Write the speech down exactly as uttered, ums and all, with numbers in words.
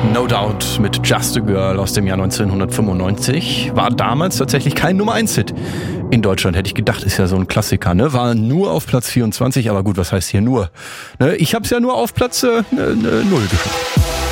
No Doubt mit Just a Girl aus dem Jahr neunzehnhundertfünfundneunzig. War damals tatsächlich kein Nummer eins Hit in Deutschland. Hätte ich gedacht, ist ja so ein Klassiker, ne? War nur auf Platz vierundzwanzig, aber gut, was heißt hier nur? Ne? Ich hab's ja nur auf Platz äh, null geschafft.